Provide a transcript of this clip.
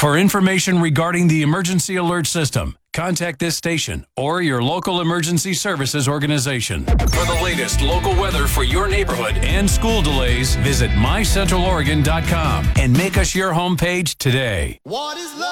For information regarding the emergency alert system, contact this station or your local emergency services organization. For the latest local weather for your neighborhood and school delays, visit mycentraloregon.com and make us your homepage today. What is love?